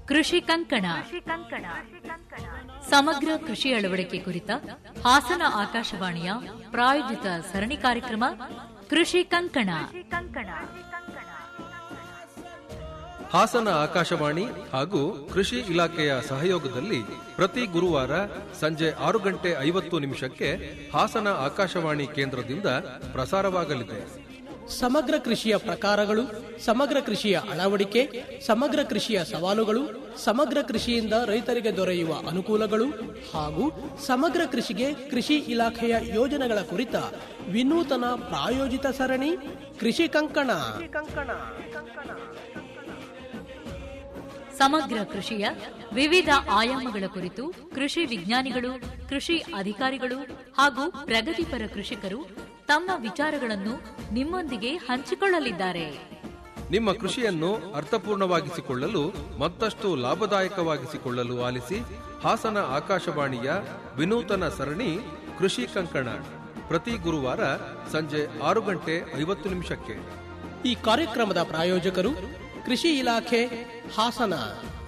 ಕೃಷಿ ಕಂಕಣ. ಸಮಗ್ರ ಕೃಷಿ ಅಳವಡಿಕೆ ಕುರಿತ ಹಾಸನ ಆಕಾಶವಾಣಿಯ ಪ್ರಾಯೋಜಿತ ಸರಣಿ ಕಾರ್ಯಕ್ರಮ ಕೃಷಿ ಕಂಕಣ. ಹಾಸನ ಆಕಾಶವಾಣಿ ಹಾಗೂ ಕೃಷಿ ಇಲಾಖೆಯ ಸಹಯೋಗದಲ್ಲಿ ಪ್ರತಿ ಗುರುವಾರ ಸಂಜೆ 6:50 ಹಾಸನ ಆಕಾಶವಾಣಿ ಕೇಂದ್ರದಿಂದ ಪ್ರಸಾರವಾಗಲಿದೆ. ಸಮಗ್ರ ಕೃಷಿಯ ಪ್ರಕಾರಗಳು, ಸಮಗ್ರ ಕೃಷಿಯ ಅಳವಡಿಕೆ, ಸಮಗ್ರ ಕೃಷಿಯ ಸವಾಲುಗಳು, ಸಮಗ್ರ ಕೃಷಿಯಿಂದ ರೈತರಿಗೆ ದೊರೆಯುವ ಅನುಕೂಲಗಳು ಹಾಗೂ ಸಮಗ್ರ ಕೃಷಿಗೆ ಕೃಷಿ ಇಲಾಖೆಯ ಯೋಜನೆಗಳ ಕುರಿತ ವಿನೂತನ ಪ್ರಾಯೋಜಿತ ಸರಣಿ ಕೃಷಿ ಕಂಕಣ. ಸಮಗ್ರ ಕೃಷಿಯ ವಿವಿಧ ಆಯಾಮಗಳ ಕುರಿತು ಕೃಷಿ ವಿಜ್ಞಾನಿಗಳು, ಕೃಷಿ ಅಧಿಕಾರಿಗಳು ಹಾಗೂ ಪ್ರಗತಿಪರ ಕೃಷಿಕರು ತಮ್ಮ ವಿಚಾರಗಳನ್ನು ನಿಮ್ಮೊಂದಿಗೆ ಹಂಚಿಕೊಳ್ಳಲಿದ್ದಾರೆ. ನಿಮ್ಮ ಕೃಷಿಯನ್ನು ಅರ್ಥಪೂರ್ಣವಾಗಿಸಿಕೊಳ್ಳಲು ಮತ್ತಷ್ಟು ಲಾಭದಾಯಕವಾಗಿಸಿಕೊಳ್ಳಲು ಆಲಿಸಿ ಹಾಸನ ಆಕಾಶವಾಣಿಯ ವಿನೂತನ ಸರಣಿ ಕೃಷಿ ಕಂಕಣ ಪ್ರತಿ ಗುರುವಾರ ಸಂಜೆ 6:50. ಈ ಕಾರ್ಯಕ್ರಮದ ಪ್ರಾಯೋಜಕರು ಕೃಷಿ ಇಲಾಖೆ ಹಾಸನ.